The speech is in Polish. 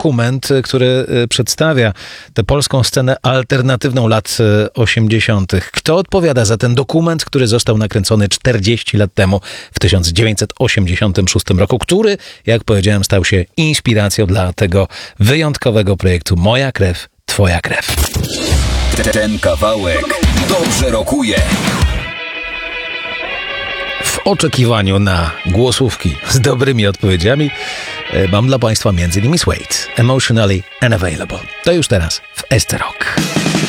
dokument, który przedstawia tę polską scenę alternatywną lat 80. Kto odpowiada za ten dokument, który został nakręcony 40 lat temu, w 1986 roku, który, jak powiedziałem, stał się inspiracją dla tego wyjątkowego projektu Moja krew, twoja krew. Ten kawałek dobrze rokuje. W oczekiwaniu na głosówki z dobrymi odpowiedziami mam dla Państwa m.in. Suede, Emotionally Unavailable. To już teraz w SC Rock.